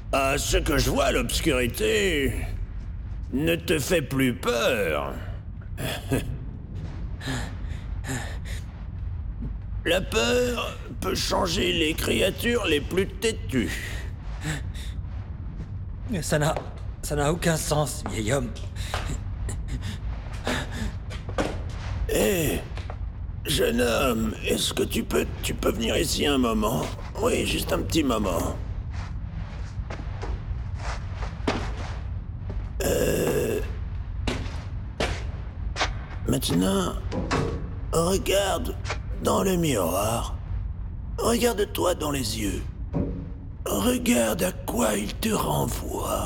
À ce que je vois, l'obscurité ne te fait plus peur. La peur peut changer les créatures les plus têtues. Ça n'a aucun sens, vieil homme. Hé, jeune homme, est-ce que tu peux venir ici un moment? Oui, juste un petit moment. Maintenant, regarde dans le miroir. Regarde-toi dans les yeux. Regarde à quoi il te renvoie.